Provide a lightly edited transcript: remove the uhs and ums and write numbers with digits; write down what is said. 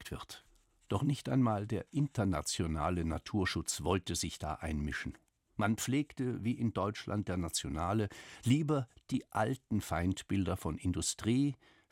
gesagt wird. Doch nicht einmal der internationale Naturschutz wollte sich da einmischen. Man pflegte, wie in Deutschland der Nationale, lieber die alten Feindbilder von Industrie,